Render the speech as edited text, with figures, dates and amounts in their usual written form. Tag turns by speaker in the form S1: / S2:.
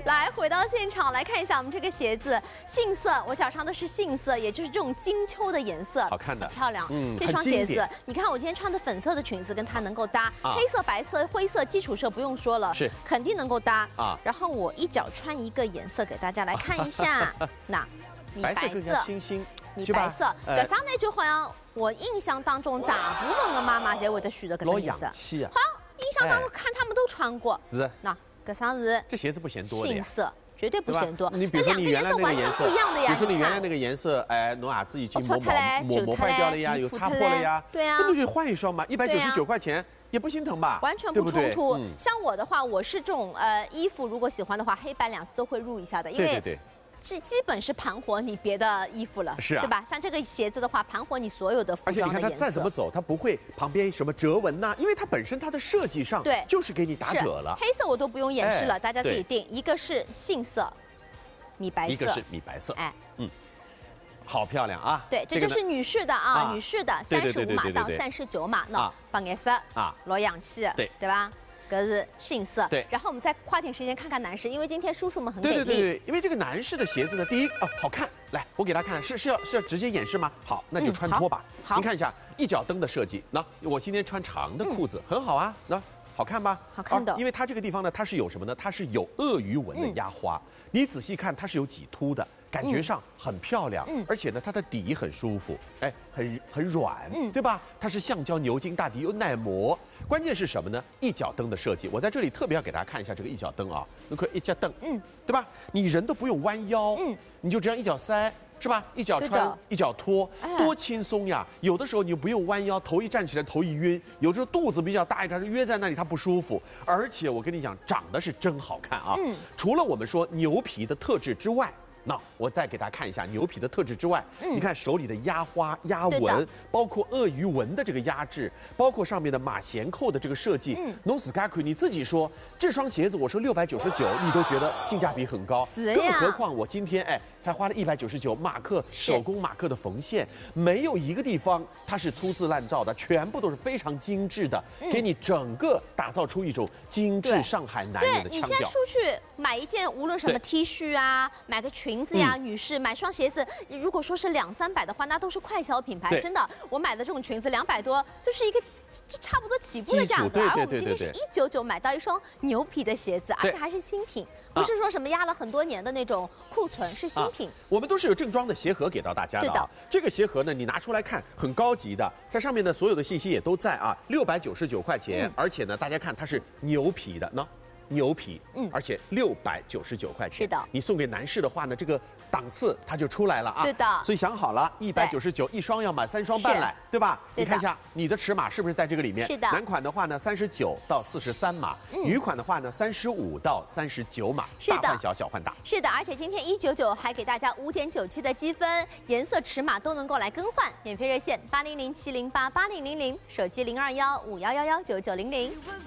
S1: 来，回到现场来看一下我们这个鞋子，杏色，我脚上的是杏色，也就是这种金秋的颜色，
S2: 好看的，
S1: 漂亮。这双鞋子，你看我今天穿的粉色的裙子跟它能够搭，黑色、白色、灰色基础色不用说了，
S2: 是
S1: 肯定能够搭
S2: 啊。
S1: 然后我一脚穿一个颜色给大家来看一下，那米白色
S2: 更加清新。
S1: 米白色，搿啥呢？就好像我印象当中，大部分的妈妈侪会得选的搿种颜色。
S2: 好
S1: 像印象当中看他们都穿过。
S2: 是。
S1: 那搿啥是？
S2: 这鞋子不嫌多的呀。
S1: 杏色绝对不嫌多。
S2: 你比如说你原来那个颜色，
S1: 不一样的呀。
S2: 比如说你原来那个颜色，哎，侬牙子已经磨坏掉了呀，有擦破了呀。
S1: 对呀。
S2: 那不就换一双嘛？199块钱也不心疼吧？
S1: 完全不冲突。像我的话，我是这种衣服，如果喜欢的话，黑白两色都会入一下的，因为。对。 是基本是盘活你别的衣服了，
S2: 是啊，
S1: 对吧？像这个鞋子的话，盘活你所有的服装的颜色。
S2: 而且你看它再怎么走，它不会旁边什么折纹呐，因为它本身它的设计上对就是给你打褶了。
S1: 黑色我都不用演示了，大家自己定。一个是杏色，米白色，
S2: 一个是米白色，哎，好漂亮啊！
S1: 对，这就是女士的啊，女士的35码到39码，那白颜色啊，老洋气，对吧？ 格是杏色，对。然后我们再花点时间看看男士，因为今天叔叔们很给力。
S2: 对，因为这个男士的鞋子呢，第一好看，来我给大家看，是要直接演示吗？好，那就穿脱吧。您看一下一脚蹬的设计，那我今天穿长的裤子很好啊，那好看吧？
S1: 好看的。
S2: 因为它这个地方呢，它是有什么呢？它是有鳄鱼纹的压花，你仔细看它是有几凸的。 感觉上很漂亮，而且呢，它的底很舒服，哎，很软，对吧？它是橡胶牛筋大底，又耐磨。关键是什么呢？一脚蹬的设计，我在这里特别要给大家看一下这个一脚蹬啊，你可以一脚蹬，对吧？你人都不用弯腰，你就这样一脚塞，是吧？一脚穿，一脚脱，多轻松呀！有的时候你就不用弯腰，头一站起来头一晕，有时候肚子比较大一点，约在那里它不舒服。而且我跟你讲，长得是真好看啊！除了我们说牛皮的特质之外。 那我再给大家看一下牛皮的特质之外，你看手里的压花、压纹，包括鳄鱼纹的这个压制，包括上面的马衔扣的这个设计，侬自家看，你自己说这双鞋子我说699，你都觉得性价比很高，更何况我今天才花了199，马克手工马克的缝线，没有一个地方它是粗制滥造的，全部都是非常精致的，给你整个打造出一种精致上海男人的腔调。
S1: 你现在出去买一件，无论什么 T 恤啊，买个裙子呀，女士买双鞋子，如果说是200、300的话，那都是快消品牌。真的，我买的这种裙子200多，就是一个就差不多起步的价格。而我们今天是199买到一双牛皮的鞋子，而且还是新品，不是说什么压了很多年的那种库存，是新品。
S2: 我们都是有正装的鞋盒给到大家的啊。这个鞋盒呢，你拿出来看，很高级的，在上面呢所有的信息也都在啊，699块钱，而且呢，大家看它是牛皮的呢。 牛皮，而且699块钱。
S1: 是的，
S2: 你送给男士的话呢，这个档次它就出来了啊。
S1: 对的。
S2: 所以想好了，199一双要买3双半来，对吧？你看一下你的尺码是不是在这个里面？
S1: 是的。
S2: 男款的话呢，39到43码；女款的话呢，35到39码。
S1: 是的。
S2: 大换小，小换大。
S1: 是的，而且今天199还给大家5.97的积分，颜色、尺码都能够来更换，免费热线800-708-8000，手机021-5111-9900。